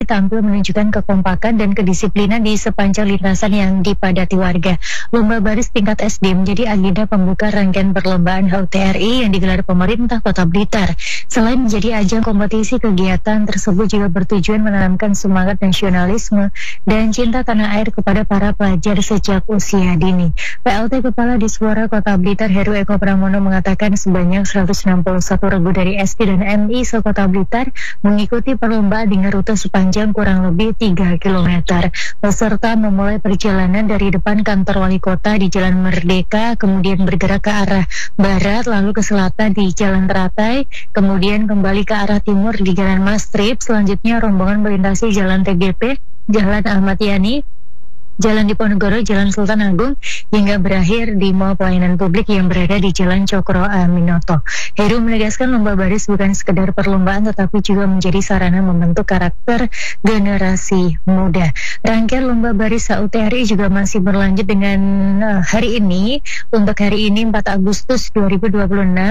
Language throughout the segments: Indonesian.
tampil menunjukkan kekompakan dan kedisiplinan di sepanjang lintasan yang dipadati warga. Lomba baris tingkat SD menjadi agenda pembuka rangkaian perlombaan HUTRI yang digelar pemerintah Kota Blitar. Selain menjadi ajang kompetisi, kegiatan tersebut juga bertujuan menanamkan semangat nasionalisme dan cinta tanah air kepada para pelajar sejak usia dini. PLT Kepala Diswara Kota Blitar Heru Eko Pramono mengatakan sebanyak 161 regu dari SD dan MI se-Kota Blitar mengikuti perlombaan dengan rute sepanjang kurang lebih 3 km. Peserta memulai perjalanan dari depan kantor wali kota di Jalan Merdeka, kemudian bergerak ke arah barat, lalu ke selatan di Jalan Teratai, kemudian kembali ke arah timur di Jalan Mastrip, selanjutnya rombongan melintasi Jalan TGP, Jalan Ahmad Yani, Jalan Diponegoro, Jalan Sultan Agung, hingga berakhir di Mall Pelayanan Publik yang berada di Jalan Cokro Aminoto. Heru menegaskan lomba baris bukan sekedar perlombaan tetapi juga menjadi sarana membentuk karakter generasi muda. Rangkaian lomba baris HUTRI juga masih berlanjut dengan hari ini. Untuk hari ini 4 Agustus 2026,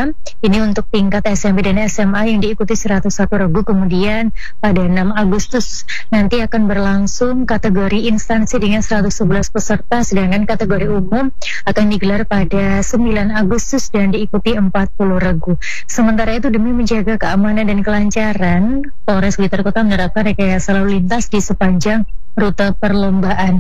ini untuk tingkat SMP dan SMA yang diikuti 101 regu. Kemudian pada 6 Agustus nanti akan berlangsung kategori instansi dengan 111 peserta, sedangkan kategori umum akan digelar pada 9 Agustus dan diikuti 40 regu. Sementara itu, demi menjaga keamanan dan kelancaran, Polres Blitar Kota menerapkan rekayasa lalu lintas di sepanjang rute perlombaan,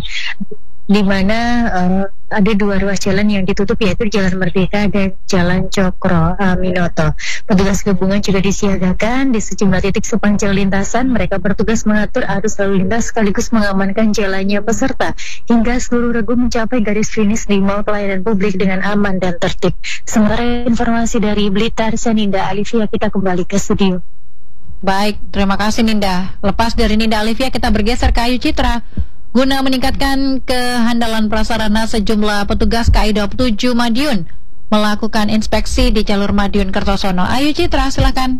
di mana ada 2 ruas jalan yang ditutup, yaitu Jalan Merdeka dan Jalan Cokro Aminoto. Petugas gabungan juga disiagakan di sejumlah titik sepanjang lintasan. Mereka bertugas mengatur arus lalu lintas sekaligus mengamankan jalannya peserta hingga seluruh regu mencapai garis finish di Mall Pelayanan Publik dengan aman dan tertib. Sementara informasi dari Blitar, Ninda Alivia, kita kembali ke studio. Baik, terima kasih Ninda. Lepas dari Ninda Alivia, kita bergeser ke Ayu Citra. Guna meningkatkan kehandalan prasarana, sejumlah petugas KAI 27 Madiun melakukan inspeksi di jalur Madiun Kertosono. Ayu Citra, silakan.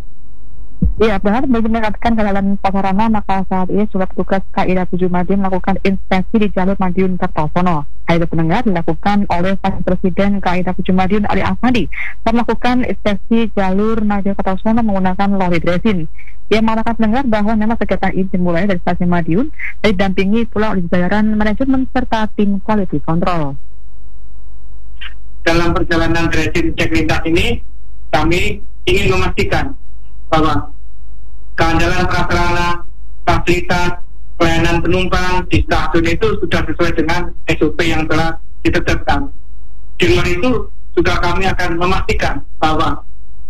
Ya, benar, bagi meningkatkan kehandalan prasarana, maka saat ini sudah petugas KAI 27 Madiun melakukan inspeksi di jalur Madiun Kertosono. Hal itu pendengar dilakukan oleh Wakil Presiden KAI 27 Madiun Ali Ahmadi melakukan inspeksi jalur Madiun Kertosono menggunakan lori dresin. Ia mengatakan pendengar bahwa memang kegiatan ini dimulai dari stasiun Madiun dan didampingi pula oleh jajaran manajemen serta tim quality control. Dalam perjalanan dresin cek lintas ini, kami ingin memastikan bahwa kehandalan prasarana, fasilitas, pelayanan penumpang di stasiun itu sudah sesuai dengan SOP yang telah ditetapkan. Di luar itu juga kami akan memastikan bahwa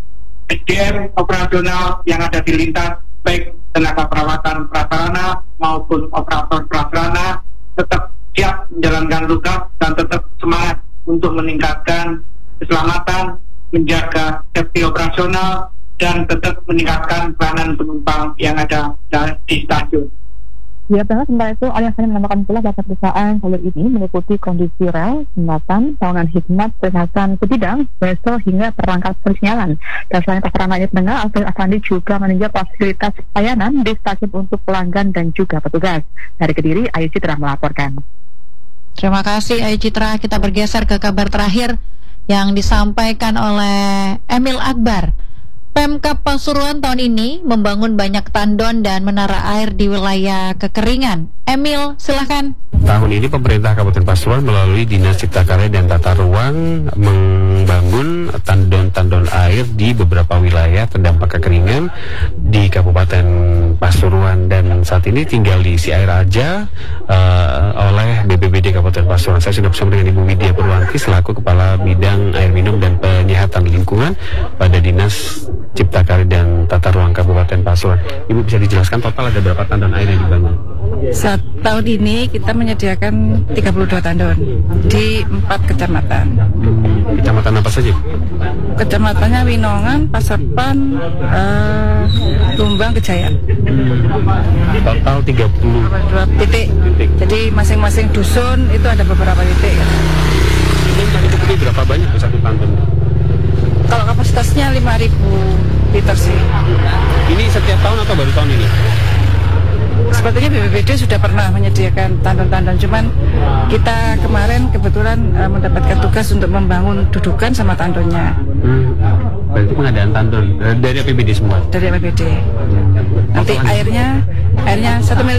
SDM operasional yang ada di lintas, baik tenaga perawatan prasarana maupun operator prasarana, tetap siap menjalankan tugas dan tetap semangat untuk meningkatkan keselamatan, menjaga safety operasional, dan tetap meningkatkan pelayanan penumpang yang ada di stasiun. Ya, benar, sementara itu Ali Ahmadi menambahkan pula bahwa perusahaan jalur ini meliputi kondisi rel, jembatan, bangunan khidmat, kesehatan sebidang, wesel hingga perangkat persinyalan. Dan selain prasarana ini pendengar, Ali Ahmadi juga meninjau fasilitas pelayanan di stasiun untuk pelanggan dan juga petugas. Dari Kediri, Ayu Citra melaporkan. Terima kasih Ayu Citra. Kita bergeser ke kabar terakhir yang disampaikan oleh Emil Akbar. Pemkab Pasuruan tahun ini membangun banyak tandon dan menara air di wilayah kekeringan. Emil, silakan. Tahun ini pemerintah Kabupaten Pasuruan melalui Dinas Cipta Karya dan Tata Ruang membangun tandon-tandon air di beberapa wilayah terdampak kekeringan di Kabupaten Pasuruan, dan saat ini tinggal diisi air aja oleh BPBD Kabupaten Pasuruan. Saya sudah bersama dengan Ibu Widya Purwanti selaku Kepala Bidang Air Minum dan Penyihatan Lingkungan pada Dinas Cipta Karya dan Tata Ruang Kabupaten Pasuruan. Ibu bisa dijelaskan total ada berapa tandon air yang dibangun? Saat tahun ini kita menyediakan 32 tandon di 4 kecamatan. Kecamatan apa saja? Kecamatannya Winongan, Pasepan, Tumbang, Kejayan. Total 32 titik. Jadi masing-masing dusun itu ada beberapa titik. Ini tadi seperti berapa banyak satu tandon? Kalau kapasitasnya 5.000 liter sih. Ini setiap tahun atau baru tahun ini? Sepertinya BPBD sudah pernah menyediakan tandon-tandon, cuman kita kemarin kebetulan mendapatkan tugas untuk membangun dudukan sama tandonnya. Berarti pengadaan tandon dari APBD semua? Dari APBD. Nanti airnya 1 miliar.